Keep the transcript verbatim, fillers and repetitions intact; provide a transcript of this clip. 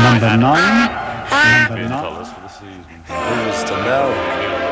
Number nine. Number Champion nine. colours for the season. Who was to know?